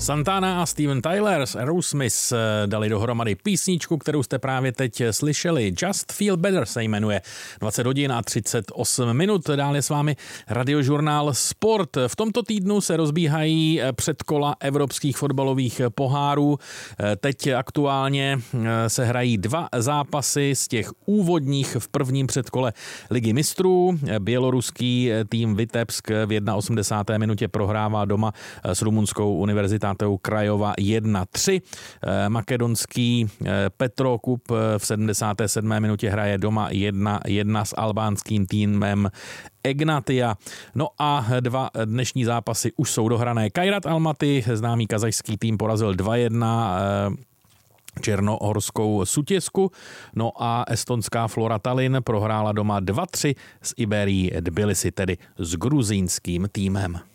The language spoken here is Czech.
Santana a Steven Tyler z Aerosmith dali dohromady písničku, kterou jste právě teď slyšeli. Just Feel Better se jmenuje. 20 hodin a 38 minut. Dále s vámi radiožurnál Sport. V tomto týdnu se rozbíhají předkola evropských fotbalových pohárů. Teď aktuálně se hrají 2 zápasy z těch úvodních v prvním předkole Ligy mistrů. Běloruský tým Vitebsk v 81. minutě prohrává doma s rumunskou univerzitátou Krajova 1-3. Makedonský Petrokup v 77. minutě hraje doma 1-1 s albánským týmem Egnatia. No a 2 dnešní zápasy už jsou dohrané. Kairat Almaty, známý kazašský tým, porazil 2-1 černohorskou Sutěsku, no a estonská Flora Tallinn prohrála doma 2-3 s Iberií Tbilisi, tedy s gruzínským týmem.